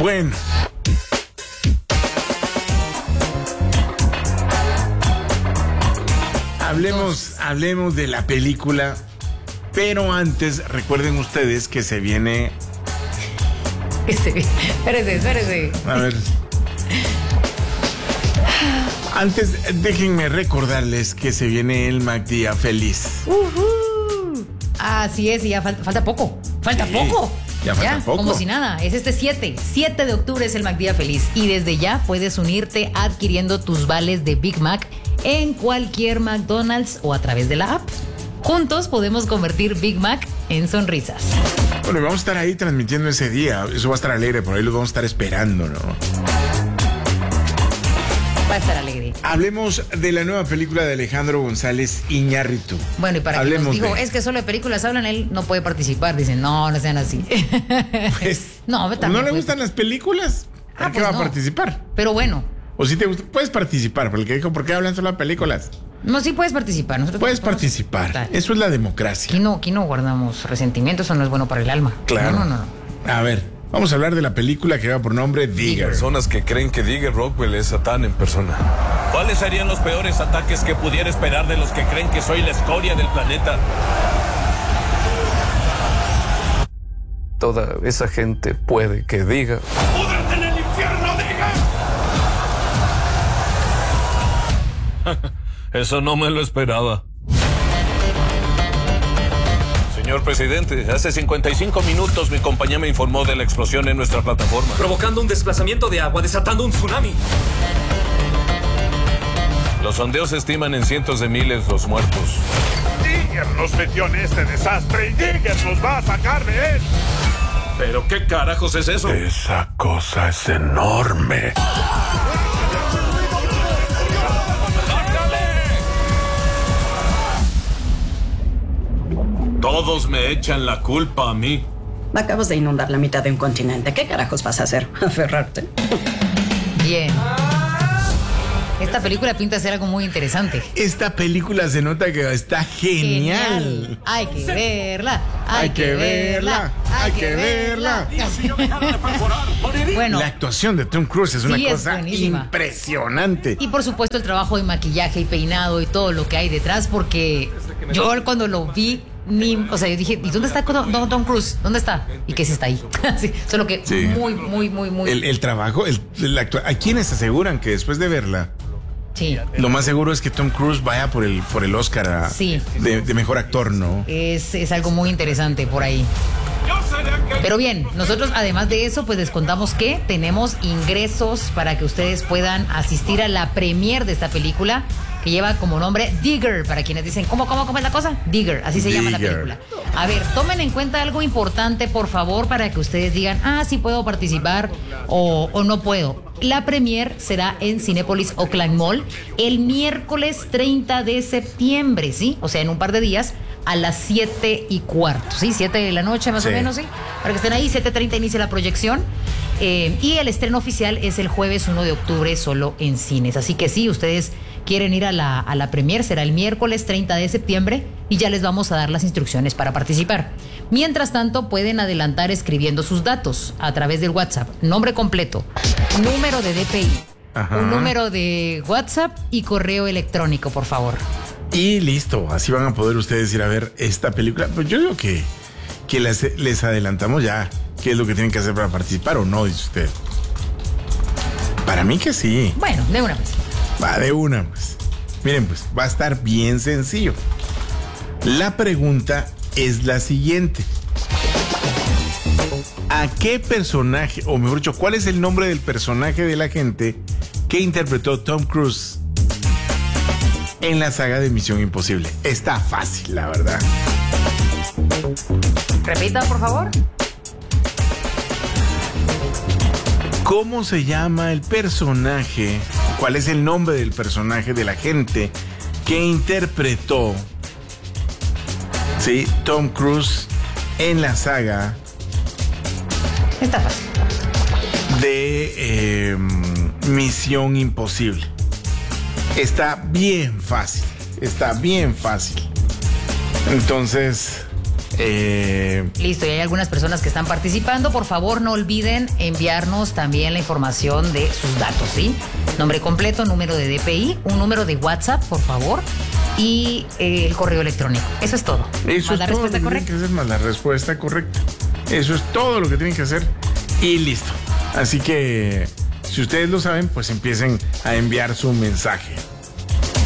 Bueno. Hablemos de la película, pero antes recuerden ustedes que se viene... Espérese. A ver. Antes, déjenme recordarles que se viene el MacDía Feliz. Así es, y ya falta poco. Falta poco. Ya falta poco. Como si nada. Es este 7 de octubre es el MacDía Feliz. Y desde ya puedes unirte adquiriendo tus vales de Big Mac en cualquier McDonald's o a través de la app. Juntos podemos convertir Big Mac en sonrisas. Bueno, y vamos a estar ahí transmitiendo ese día. Eso va a estar alegre, por ahí lo vamos a estar esperando, ¿no? Va a estar alegre. Hablemos de la nueva película de Alejandro González Iñárritu. Bueno, y para quien nos dijo, es que solo de películas hablan, él no puede participar. Dicen, no sean así. Pues, no le gustan las películas? ¿Por qué va a participar? Pero bueno. O si te gusta, puedes participar, porque dijo, ¿por qué hablan solo de películas? No, sí puedes participar. Puedes participar. Total. Eso es la democracia. Aquí no guardamos resentimientos, eso no es bueno para el alma. Claro. No. A ver, vamos a hablar de la película que lleva por nombre Digger. Personas que creen que Digger Rockwell es Satán en persona. ¿Cuáles serían los peores ataques que pudiera esperar de los que creen que soy la escoria del planeta? Toda esa gente puede que diga... ¡Púdrate en el infierno, Digger! Eso no me lo esperaba. Señor presidente, hace 55 minutos mi compañía me informó de la explosión en nuestra plataforma. Provocando un desplazamiento de agua, desatando un tsunami. Los sondeos estiman en cientos de miles los muertos. Digger nos metió en este desastre y Digger nos va a sacar de él. ¿Pero qué carajos es eso? Esa cosa es enorme. Todos me echan la culpa a mí. Acabas de inundar la mitad de un continente. ¿Qué carajos vas a hacer? ¿Aferrarte? Bien. Esta película pinta ser algo muy interesante. Esta película se nota que está genial. Hay que verla. Hay que verla. Bueno, la actuación de Tom Cruise es una cosa impresionante. Y por supuesto el trabajo de maquillaje y peinado y todo lo que hay detrás, porque yo cuando lo vi, yo dije, ¿y dónde está Tom Cruise? ¿Dónde está? ¿Y qué se está ahí? Sí, solo que muy... El trabajo, ¿a quiénes aseguran que después de verla? Sí. Lo más seguro es que Tom Cruise vaya por el Oscar de mejor actor, ¿no? Es algo muy interesante por ahí. Pero bien, nosotros además de eso, pues les contamos que tenemos ingresos para que ustedes puedan asistir a la premier de esta película, que lleva como nombre Digger, para quienes dicen, ¿cómo es la cosa? Digger, así se llama la película. A ver, tomen en cuenta algo importante, por favor, para que ustedes digan, sí puedo participar o no puedo. La premier será en Cinépolis Oakland Mall el miércoles 30 de septiembre, ¿sí? O sea, en un par de días, a las 7:15, ¿sí? 7 de la noche más o menos, ¿sí? Para que estén ahí, 7:30 inicia la proyección. Y el estreno oficial es el jueves 1 de octubre solo en cines. Así que sí, ustedes quieren ir a la premier, será el miércoles 30 de septiembre y ya les vamos a dar las instrucciones para participar. Mientras tanto, pueden adelantar escribiendo sus datos a través del WhatsApp. Nombre completo, número de DPI, un número de WhatsApp y correo electrónico, por favor. Y listo, así van a poder ustedes ir a ver esta película. Pues yo digo que les adelantamos ya qué es lo que tienen que hacer para participar, ¿o no? Dice usted. Para mí que sí. Bueno, de una vez. Va de una, pues. Miren, pues va a estar bien sencillo. La pregunta es la siguiente. ¿A qué personaje, o mejor dicho, cuál es el nombre del personaje de la gente que interpretó Tom Cruise en la saga de Misión Imposible? Está fácil, la verdad. Repita, por favor. ¿Cómo se llama el personaje? ¿Cuál es el nombre del personaje de la gente que interpretó, sí, Tom Cruise en la saga? Está fácil. De Misión Imposible. Está bien fácil. Entonces, Listo, y hay algunas personas que están participando. Por favor, no olviden enviarnos también la información de sus datos, ¿sí? Nombre completo, número de DPI, un número de WhatsApp, por favor, y el correo electrónico. Eso es todo. Eso es la todo respuesta lo que correcta. tienen que hacer, más la respuesta correcta. Eso es todo lo que tienen que hacer y listo. Así que, si ustedes lo saben, pues empiecen a enviar su mensaje.